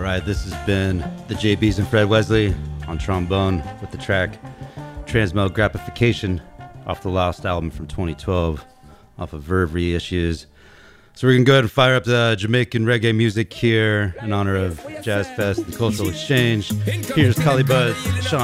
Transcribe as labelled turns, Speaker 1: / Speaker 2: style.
Speaker 1: right, this has been the JBs and Fred Wesley on trombone with the track Transmel Graphification off the Lost album from 2012 off of Verve Reissues. So we're going to go ahead and fire up the Jamaican reggae music here in honor of Jazz Fest, the Cultural Exchange. Here's Kali Buzz, Sean